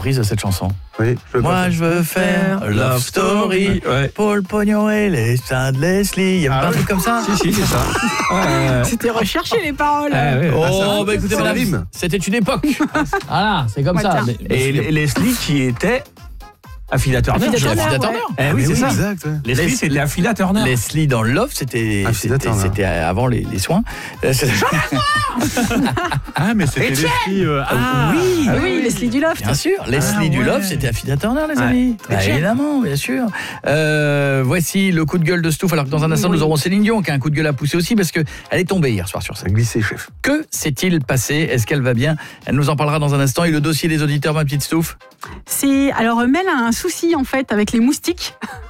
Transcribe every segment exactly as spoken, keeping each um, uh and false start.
reprise de cette chanson. Oui, je Moi, je veux faire Love Story, ouais. Paul Pognon et les seins de Leslie. Il y a Ah pas un ouais. truc comme ça. Si, si, c'est ça. Ouais. C'était recherché les paroles. Ah, ouais. Oh, bah écoutez, ça madame, rime. c'était une époque. Voilà, c'est comme Ouais, ça. tiens. Mais- Et mais- Leslie qui était Affida Turner. Affida je Turner, crois. Affida ouais. Turner. Eh oui, Mais c'est ça. exact. Ouais. Leslie, c'était Affida Turner. Leslie dans Love, c'était Affida c'était, Turner. c'était avant les, les soins. Euh, c'est- Ah, mais c'était les filles. euh, ah, oui, Ah oui, Leslie du Loft. bien sûr. Leslie du ouais. Love, c'était Affida Turner, les Ouais. amis. Bah, Tiens. évidemment, bien sûr. Euh, voici le coup de gueule de Stouff. Alors que dans un instant, Oui. nous aurons Céline Dion qui a un coup de gueule à pousser aussi parce qu'elle est tombée hier soir sur Ça scène. a glissé, chef. Que s'est-il passé? Est-ce qu'elle va bien? Elle nous en parlera dans un instant. Et le dossier des auditeurs, ma petite Stouff? C'est alors Mel a un souci en fait avec les moustiques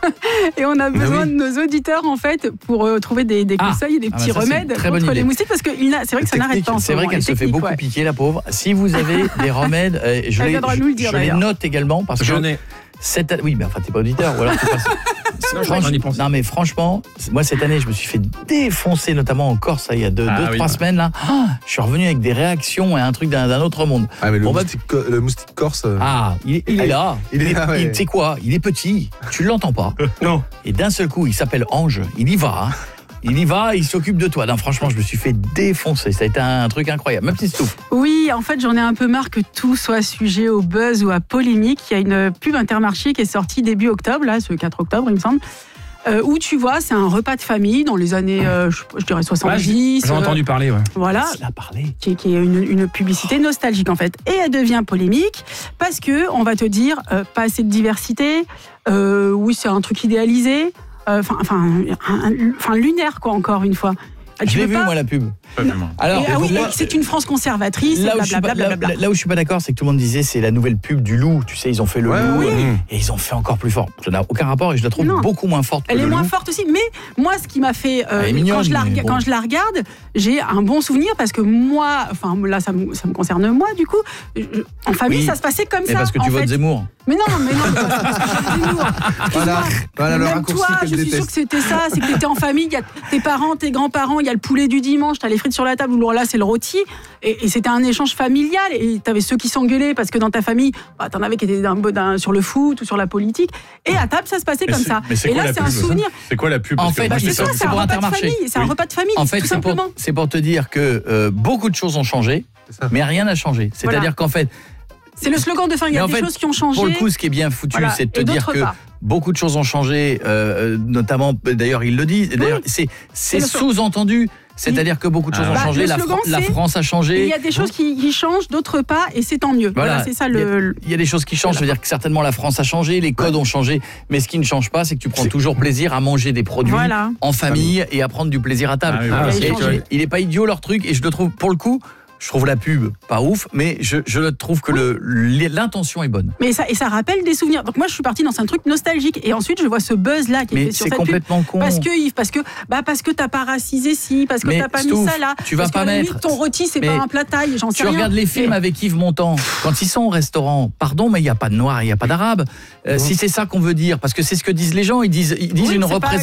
et on a besoin oui. de nos auditeurs en fait pour euh, trouver des, des Ah. conseils et des Ah, petits bah ça, c'est une remèdes très bonne contre idée. les moustiques parce que il n'a- c'est vrai que ça n'arrête pas en ce C'est vrai moment, qu'elle les se fait techniques, beaucoup ouais. piquer, la pauvre. Si vous avez des remèdes, euh, je, Elle les, viendra je, nous le dire, je les d'ailleurs. note également parce Je que n'ai. cette année, oui, mais enfin t'es pas auditeur, ou alors t'es pas. Non, Franch- j'en ai pensé. non mais franchement, moi cette année je me suis fait défoncer, notamment en Corse, ça, il y a deux, Ah deux oui, trois ouais. semaines là. Ah, je suis revenu avec des réactions et un truc d'un, d'un autre monde. Ah, mais le, Bon, bah- moustique, co- le moustique corse. euh, Ah, il, est- il est là. il est là, ouais. il- Tu sais quoi? Il est petit. Tu l'entends pas. Non. Et d'un seul coup, il s'appelle Ange. Il y va. hein. Il y va, il s'occupe de toi. Non, franchement, je me suis fait défoncer. Ça a été un truc incroyable. Ma petite Stouff. Oui, en fait, j'en ai un peu marre que tout soit sujet au buzz ou à polémique. Il y a une pub Intermarché qui est sortie début octobre, là, ce quatre octobre, il me semble, euh, où tu vois, c'est un repas de famille dans les années, euh, je, je dirais Ouais, soixante-dix. J'ai euh, entendu parler, ouais. Voilà, Il a parlé. qui est, qui est une, une publicité nostalgique en fait. Et elle devient polémique parce que on va te dire euh, pas assez de diversité, euh, oui c'est un truc idéalisé, enfin enfin enfin lunaire quoi encore une fois. Je Tu l'ai veux vu, pas moi, la pub. pas vraiment. Alors, Et, ah oui, moi, et c'est une France conservatrice, là où, je suis pas, blablabla. là, blablabla. là où je suis pas d'accord, c'est que tout le monde disait c'est la nouvelle pub du loup. Tu sais, ils ont fait le Ouais, loup oui. euh, et ils ont fait encore plus fort. Ça n'a aucun rapport et je la trouve Non. beaucoup moins forte que Elle est le moins loup. forte aussi, mais moi, ce qui m'a fait euh, Elle est mignonne, quand, je la, mais rega- bon. quand je la regarde, j'ai un bon souvenir parce que moi, enfin là, ça me, ça me concerne moi, du coup, je- en famille, Oui. ça se passait comme Mais ça. parce que en tu votes fait. Zemmour. Mais non, mais non, mais parce que c'est Zemmour. Voilà, voilà le Même raccourci toi, qu'elle je suis sûre déteste. que c'était ça, c'est que t'étais en famille, il y a tes parents, tes grands-parents, il y a le poulet du dimanche, t'as les frites sur la table, ou là c'est le rôti, et, et c'était un échange familial, et t'avais ceux qui s'engueulaient parce que dans ta famille, bah, t'en avais qui étaient d'un, d'un- sur le foot ou sur la politique, et à table ça se passait Mais comme c'est- ça. mais c'est Et quoi là la c'est pub, un ça souvenir. C'est quoi la pub? En Parce que fait, moi, Bah, je c'est sais ça, pas. c'est c'est un pour repas de Intermarché. famille, c'est un Oui. repas de famille, En fait, tout c'est pour, simplement. c'est pour te dire que euh, beaucoup de choses ont changé, C'est ça. mais rien n'a changé. C'est-à-dire Voilà. qu'en fait, C'est le slogan de fin, il y Mais a en des fait, choses qui ont changé. pour le coup, ce qui est bien foutu, Voilà. c'est de te Et dire d'autres que pas. beaucoup de choses ont changé, euh, notamment, d'ailleurs, il le dit, d'ailleurs, c'est, c'est C'est le- sous-entendu. C'est-à-dire que beaucoup de choses Ah. ont Bah, changé, le la, slogan, Fran- la c'est- France a changé. Il y a des choses qui, qui changent, d'autres pas, et c'est tant mieux. Voilà, c'est ça il y a- le. Il y a des choses qui changent, c'est-à-dire que certainement la France a changé, les codes ont changé, mais ce qui ne change pas, c'est que tu prends toujours plaisir à manger des produits Voilà. en famille et à prendre du plaisir à table. Ah oui, voilà, Et c'est changé. il est pas idiot leur truc, et je le trouve, pour le coup, je trouve la pub pas ouf, mais je, je le trouve que le, l'intention est bonne. Mais ça, et ça rappelle des souvenirs. Donc moi, je suis partie dans un truc nostalgique. Et ensuite, je vois ce buzz-là qui est Mais fait sur c'est cette pub. complètement con. Parce que, Yves, parce que, bah, parce que t'as pas racisé ci, parce que Mais t'as pas Stouff, mis ça là. tu vas parce pas qu'à la mettre- limite, ton rôti, c'est Mais pas un plat taille, j'en sais Tu rien. regardes les films Et- avec Yves Montand, quand ils sont au restaurant, pardon, mais il n'y a pas de noir, il n'y a pas d'arabe. Euh, si c'est ça qu'on veut dire, parce que c'est ce que disent les gens, ils disent, ils disent Oui, une c'est pas- représentation.